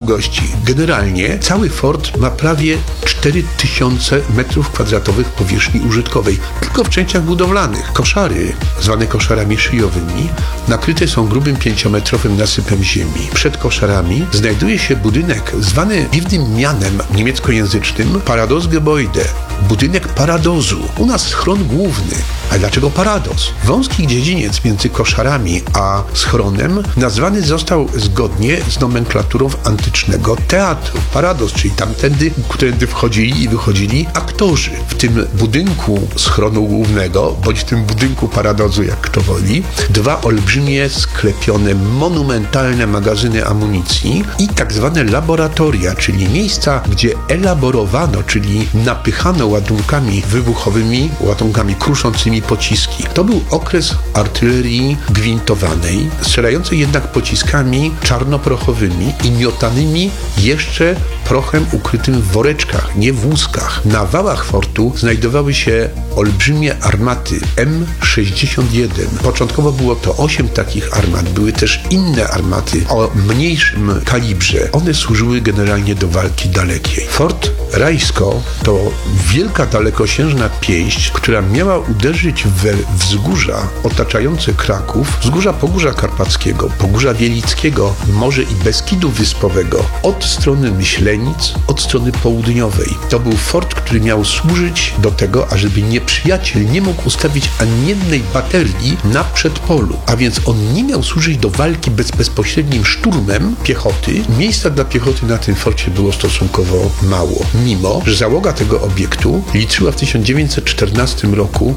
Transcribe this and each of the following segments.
długości. Generalnie cały fort ma prawie 4000 m2 powierzchni użytkowej, tylko w częściach budowlanych. Koszary, zwane koszarami szyjowymi, nakryte są grubym 5-metrowym nasypem ziemi. Przed koszarami znajduje się budynek zwany dziwnym mianem niemieckojęzycznym Paradosgebäude, budynek paradozu. U nas schron główny. A dlaczego paradoz? Wąski dziedziniec między koszarami a schronem nazwany został zgodnie z nomenklaturą antycznego teatru. Paradoz, czyli tamtędy, którędy wchodzili i wychodzili aktorzy. W tym budynku schronu głównego, bądź w tym budynku paradozu, jak kto woli, 2 olbrzymie, sklepione, monumentalne magazyny amunicji i tak zwane laboratoria, czyli miejsca, gdzie elaborowano, czyli napychano ładunkami wybuchowymi, ładunkami kruszącymi pociski. To był okres artylerii gwintowanej, strzelającej jednak pociskami czarnoprochowymi i miotanymi jeszcze prochem ukrytym w woreczkach, nie w łuskach. Na wałach fortu znajdowały się olbrzymie armaty M61. Początkowo było to 8 takich armat. Były też inne armaty o mniejszym kalibrze. One służyły generalnie do walki dalekiej. Fort Rajsko to wielka dalekosiężna pięść, która miała uderzyć we wzgórza otaczające Kraków, wzgórza Pogórza Karpackiego, Pogórza Wielickiego, może i Beskidu Wyspowego, od strony Myślenic, od strony południowej. To był fort, który miał służyć do tego, ażeby nieprzyjaciel nie mógł ustawić ani jednej baterii na przedpolu, a więc on nie miał służyć do walki bezpośrednim szturmem piechoty. Miejsca dla piechoty na tym forcie było stosunkowo mało, mimo że załoga tego obiektu liczyła w 1914 roku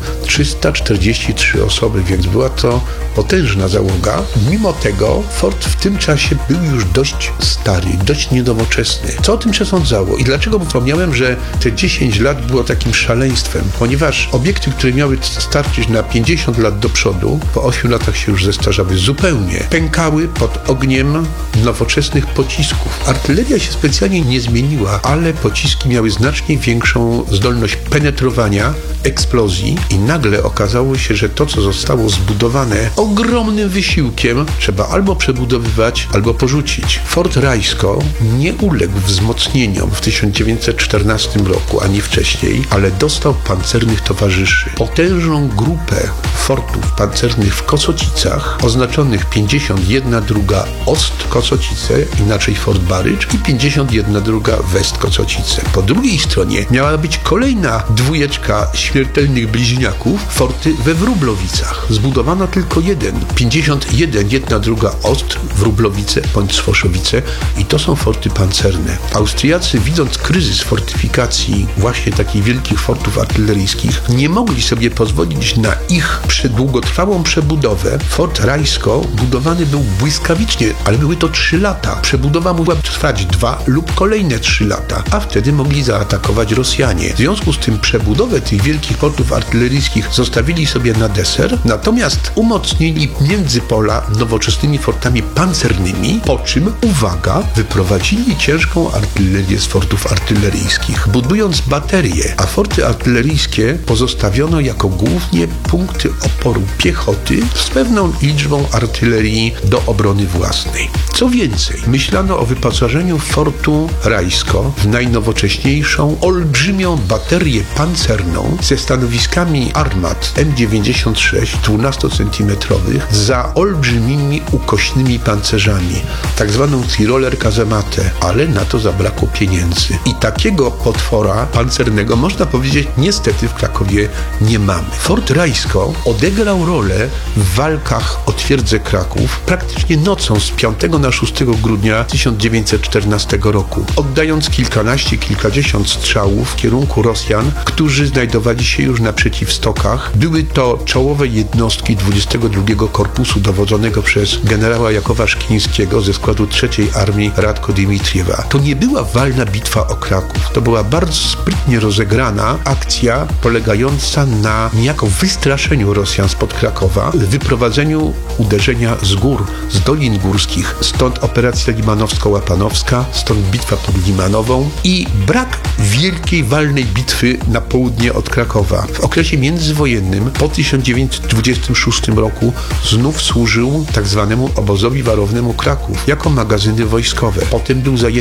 343 osoby, więc była to potężna załoga. Mimo tego fort w tym czasie był już dość stary, dość niedowoczesny. Co o tym przesądzało i dlaczego wspomniałem, że te 10 lat było takim szaleństwem? Ponieważ obiekty, które miały starczyć na 50 lat do przodu, po 8 latach się już zestarzały zupełnie. Pękały pod ogniem nowoczesnych pocisków. Artyleria się specjalnie nie zmieniła, ale pociski miały znacznie większą zdolność penetrowania, eksplozji i nagle okazało się, że to, co zostało zbudowane ogromnym wysiłkiem, trzeba albo przebudowywać, albo porzucić. Fort Rajsko nie uległ wzmocnieniom w 1914 roku, ani wcześniej, ale dostał pancernych towarzyszy. Potężną grupę fortów pancernych w Kosocicach, oznaczonych 51 druga Ost-Kosocice, inaczej Fort Barycz, i 51 druga West-Kosocice. Po drugiej stronie miała być kolejna dwójeczka śmiertelnych bliźniaków, forty we Wróblowicach. Zbudowano tylko jeden. 51, jedna druga Ost, Wróblowice bądź Swoszowice i to są forty pancerne. Austriacy, widząc kryzys fortyfikacji właśnie takich wielkich fortów artyleryjskich, nie mogli sobie pozwolić na ich długotrwałą przebudowę. Fort Rajsko budowany był błyskawicznie, ale były to 3 lata. Przebudowa mogła trwać 2 lub kolejne 3 lata, a wtedy mogli zaatakować Rosjanie. W związku z tym przebudowę tych wielkich fortów artyleryjskich zostawili sobie na deser, natomiast umocnili międzypola nowoczesnymi fortami pancernymi, po czym, uwaga, wyprowadzili ciężką artylerię z fortów artyleryjskich, budując baterie, a forty artyleryjskie pozostawiono jako głównie punkty oporu piechoty z pewną liczbą artylerii do obrony własnej. Co więcej, myślano o wyposażeniu fortu Rajsko w najnowocześniejszą, olbrzymią baterię pancerną ze stanowiskami armat M96 12-cm za olbrzymimi ukośnymi pancerzami, tak zwaną Tiroler Kasematę, ale na to zabrakło pieniędzy. I takiego potwora pancernego, można powiedzieć, niestety w Krakowie nie mamy. Fort Rajsko odegrał rolę w walkach o twierdzę Kraków praktycznie nocą z 5 na 6 grudnia 1914 roku, oddając kilkadziesiąt strzałów w kierunku Rosjan, którzy znajdowali się już na przeciwstokach. Były to czołowe jednostki 22 Korpusu dowodzonego przez generała Jakowa Szkińskiego ze składu III Armii Radko Dimitriewa. To nie była walna bitwa o Kraków. To była bardzo sprytnie rozegrana akcja polegająca na niejako wystraszeniu Rosjan spod Krakowa, wyprowadzeniu uderzenia z gór, z dolin górskich. Stąd operacja limanowsko-łapanowska, stąd bitwa pod Limanową i brak wielkiej walnej bitwy na południe od Krakowa. W okresie międzywojennym po 1926 roku znów służył tak zwanemu obozowi warownemu Kraków jako magazyny wojskowe. Potem był zajęty